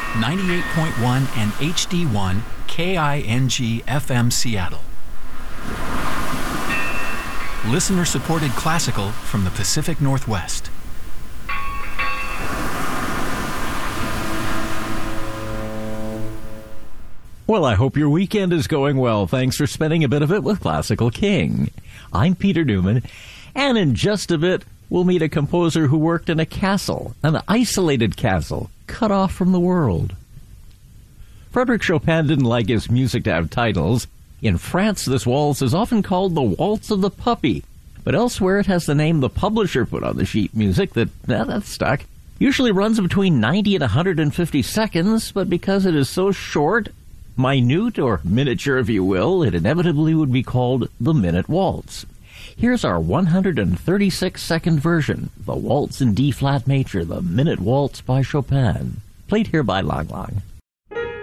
98.1 and HD1 KING FM Seattle. Listener-supported classical from the Pacific Northwest. Well, I hope your weekend is going well. Thanks for spending a bit of it with Classical King. I'm Peter Newman, and in just a bit, we'll meet a composer who worked in a castle, an isolated castle, cut off from the world. Frédéric Chopin didn't like his music to have titles. In France, this waltz is often called the Waltz of the Puppy, but elsewhere it has the name the publisher put on the sheet music that stuck. Usually runs between 90 and 150 seconds, but because it is so short, minute or miniature if you will, it inevitably would be called the Minute Waltz. Here's our 136-second version, the Waltz in D-flat major, the Minute Waltz by Chopin, played here by Lang Lang.